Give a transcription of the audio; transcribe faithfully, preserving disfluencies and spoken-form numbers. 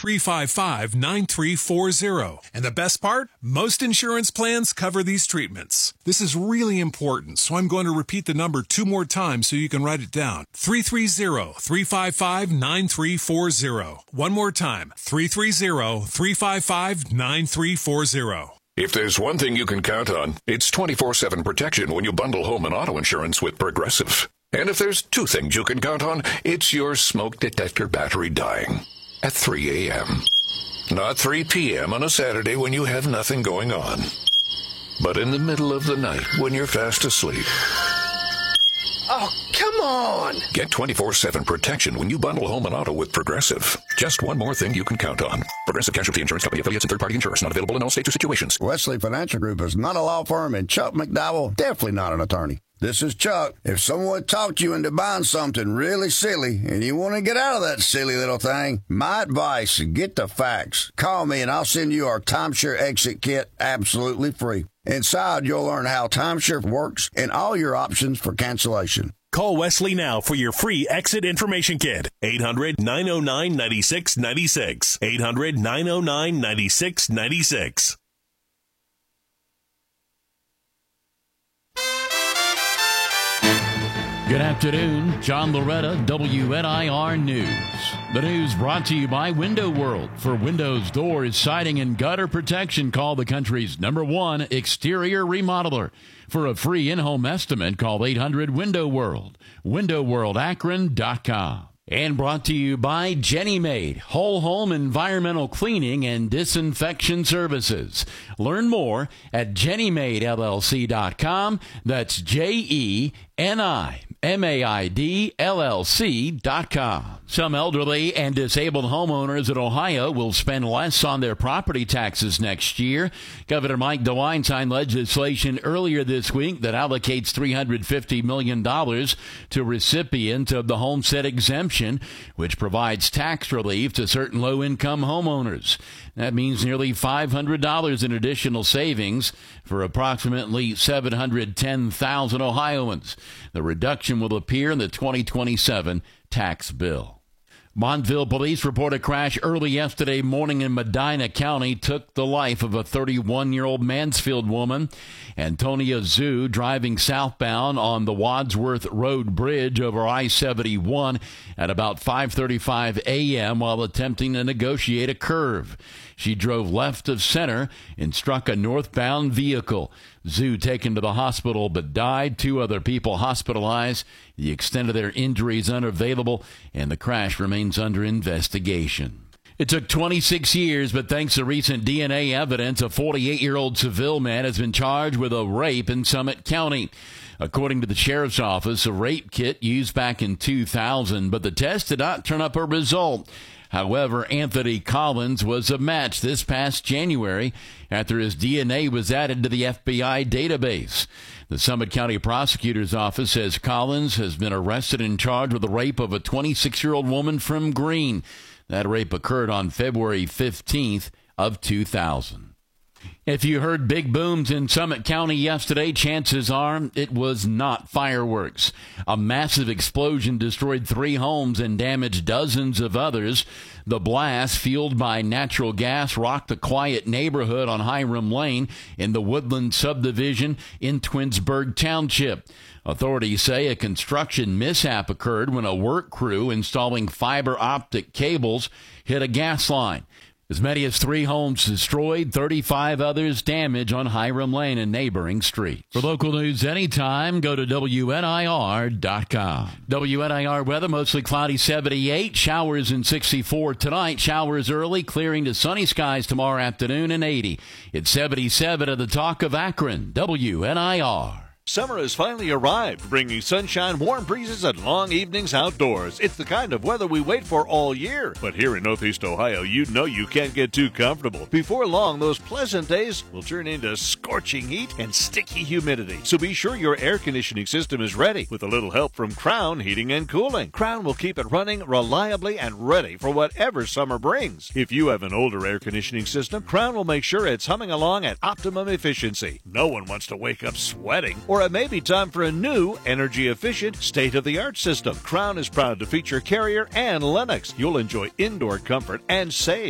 three five five, nine three four zero. And the best part? Most insurance plans cover these treatments. This is really important, so I'm going to repeat the number two more times so you can write it down. three three zero, three five five, nine three four zero. One more time, three three zero, three five five, nine three four zero. If there's one thing you can count on, it's twenty-four seven protection when you bundle home and auto insurance with Progressive. And if there's two things you can count on, it's your smoke detector battery dying at three a.m. Not three p.m. on a Saturday when you have nothing going on, but in the middle of the night when you're fast asleep. Oh, come on! Get twenty-four seven protection when you bundle home and auto with Progressive. Just one more thing you can count on. Progressive Casualty Insurance Company, affiliates, and third-party insurers. Not available in all states or situations. Wesley Financial Group is not a law firm, and Chuck McDowell, definitely not an attorney. This is Chuck. If someone talked you into buying something really silly and you want to get out of that silly little thing, my advice, get the facts. Call me and I'll send you our timeshare exit kit absolutely free. Inside, you'll learn how timeshare works and all your options for cancellation. Call Wesley now for your free exit information kit. eight hundred, nine oh nine, nine six nine six. eight hundred, nine oh nine, nine six nine six. Good afternoon, John Loretta, W N I R News. The news brought to you by Window World. For windows, doors, siding, and gutter protection, call the country's number one exterior remodeler. For a free in-home estimate, call eight hundred window world. window world akron dot com. And brought to you by Jenny Maid, whole home environmental cleaning and disinfection services. Learn more at jenny maid l l c dot com. That's J E N I M A I D L L C dot com. Some elderly and disabled homeowners in Ohio will spend less on their property taxes next year. Governor Mike DeWine signed legislation earlier this week that allocates three hundred fifty million dollars to recipients of the homestead exemption, which provides tax relief to certain low-income homeowners. That means nearly five hundred dollars in additional savings for approximately seven hundred ten thousand Ohioans. The reduction will appear in the twenty twenty-seven tax bill. Montville police report a crash early yesterday morning in Medina County took the life of a thirty-one-year-old Mansfield woman. Antonia Zhu, driving southbound on the Wadsworth Road Bridge over I seventy-one at about five thirty-five a.m. while attempting to negotiate a curve. She drove left of center and struck a northbound vehicle. Zhu taken to the hospital but died. Two other people hospitalized. The extent of their injuries unavailable, and the crash remains under investigation. It took twenty-six years, but thanks to recent D N A evidence, a forty-eight-year-old Seville man has been charged with a rape in Summit County. According to the sheriff's office, a rape kit used back in two thousand, but the test did not turn up a result. However, Anthony Collins was a match this past January after his D N A was added to the F B I database. The Summit County Prosecutor's Office says Collins has been arrested and charged with the rape of a twenty-six-year-old woman from Greene. That rape occurred on February fifteenth of two thousand. If you heard big booms in Summit County yesterday, chances are it was not fireworks. A massive explosion destroyed three homes and damaged dozens of others. The blast, fueled by natural gas, rocked a quiet neighborhood on Hiram Lane in the Woodland subdivision in Twinsburg Township. Authorities say a construction mishap occurred when a work crew installing fiber optic cables hit a gas line. As many as three homes destroyed, thirty-five others damaged on Hiram Lane and neighboring streets. For local news anytime, go to W N I R dot com. W N I R weather, mostly cloudy seventy-eight, showers in sixty-four tonight, showers early, clearing to sunny skies tomorrow afternoon and eighty. It's seventy-seven at the Talk of Akron, W N I R. Summer has finally arrived, bringing sunshine, warm breezes, and long evenings outdoors. It's the kind of weather we wait for all year. But here in Northeast Ohio, you know you can't get too comfortable. Before long, those pleasant days will turn into scorching heat and sticky humidity. So be sure your air conditioning system is ready with a little help from Crown Heating and Cooling. Crown will keep it running reliably and ready for whatever summer brings. If you have an older air conditioning system, Crown will make sure it's humming along at optimum efficiency. No one wants to wake up sweating. Or it may be time for a new, energy-efficient, state-of-the-art system. Crown is proud to feature Carrier and Lennox. You'll enjoy indoor comfort and save